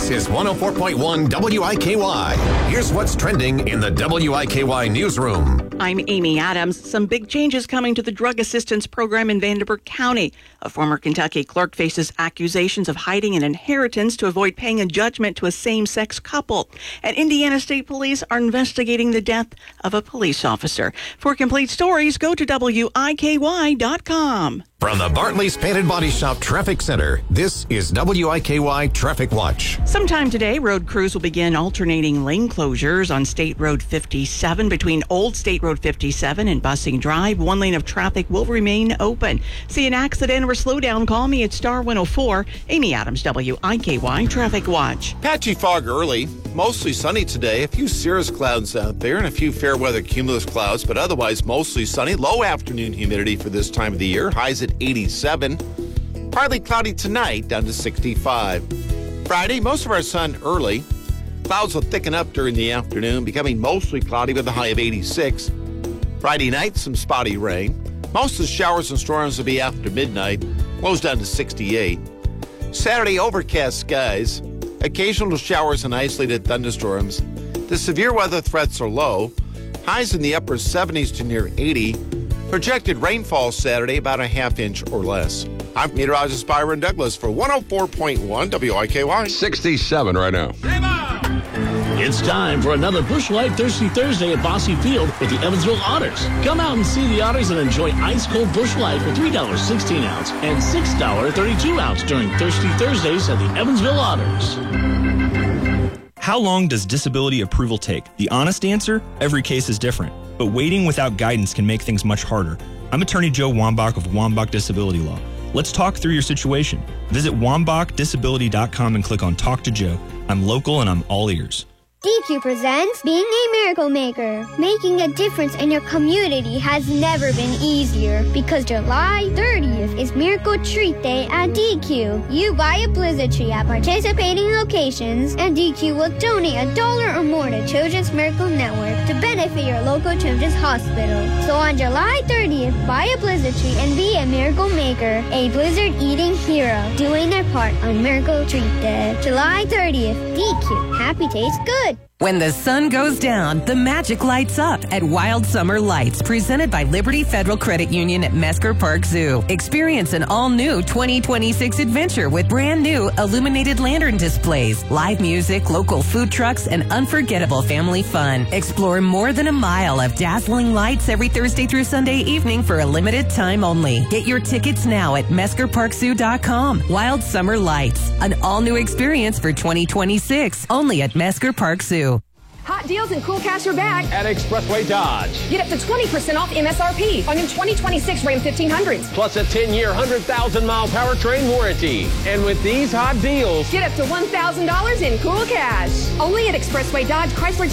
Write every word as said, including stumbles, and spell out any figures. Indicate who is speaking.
Speaker 1: This is one oh four point one W I K Y. Here's what's trending in the W I K Y newsroom.
Speaker 2: I'm Amy Adams. Some big changes coming to the drug assistance program in Vanderburgh County. A former Kentucky clerk faces accusations of hiding an inheritance to avoid paying a judgment to a same-sex couple. And Indiana State Police are investigating the death of a police officer. For complete stories, go to W I K Y dot com.
Speaker 1: From the Bartley's Painted Body Shop Traffic Center, this is W I K Y Traffic Watch.
Speaker 2: Sometime today, road crews will begin alternating lane closures on State Road fifty-seven between Old State Road fifty-seven and Bussing Drive. One lane of traffic will remain open. See an accident or slowdown, call me at Star one oh four. Amy Adams, W I K Y Traffic Watch.
Speaker 3: Patchy fog early, mostly sunny today. A few cirrus clouds out there and a few fair weather cumulus clouds, but otherwise mostly sunny. Low afternoon humidity for this time of the year. Highs at eighty-seven. Partly cloudy tonight, down to sixty-five. Friday, most of our sun early. Clouds will thicken up during the afternoon, becoming mostly cloudy with a high of eighty-six. Friday night, some spotty rain. Most of the showers and storms will be after midnight. Lows down to sixty-eight. Saturday, overcast skies. Occasional showers and isolated thunderstorms. The severe weather threats are low. Highs in the upper seventies to near eighty. Projected rainfall Saturday, about a half inch or less. I'm meteorologist Byron Douglas for one oh four point one W I K Y.
Speaker 4: sixty-seven right now.
Speaker 5: It's time for another Busch Light Thirsty Thursday at Bosse Field with the Evansville Otters. Come out and see the Otters and enjoy ice-cold Busch Light for three dollars and sixteen cents and six dollars and thirty-two cents during Thirsty Thursdays at the Evansville Otters.
Speaker 6: How long does disability approval take? The honest answer? Every case is different. But waiting without guidance can make things much harder. I'm attorney Joe Wambach of Wambach Disability Law. Let's talk through your situation. Visit wambach disability dot com and click on Talk to Joe. I'm local and I'm all ears.
Speaker 7: D Q presents Being a Miracle Maker. Making a difference in your community has never been easier because July thirtieth is Miracle Treat Day at D Q. You buy a Blizzard tree at participating locations and D Q will donate a dollar or more to Children's Miracle Network to benefit your local children's hospital. So on July thirtieth, buy a Blizzard tree and be a Miracle Maker, a Blizzard eating hero, doing their part on Miracle Treat Day. July thirtieth, D Q. Happy tastes good.
Speaker 8: When the sun goes down, the magic lights up at Wild Summer Lights, presented by Liberty Federal Credit Union at Mesker Park Zoo. Experience an all-new twenty twenty-six adventure with brand-new illuminated lantern displays, live music, local food trucks, and unforgettable family fun. Explore more than a mile of dazzling lights every Thursday through Sunday evening for a limited time only. Get your tickets now at mesker park zoo dot com. Wild Summer Lights, an all-new experience for twenty twenty-six, only at Mesker Park Zoo.
Speaker 9: Hot deals and cool cash are back
Speaker 10: at Expressway Dodge.
Speaker 9: Get up to twenty percent off M S R P on your twenty twenty-six Ram fifteen hundreds.
Speaker 10: Plus a ten-year, one hundred thousand mile powertrain warranty. And with these hot deals,
Speaker 9: get up to one thousand dollars in cool cash. Only at Expressway Dodge, Chrysler,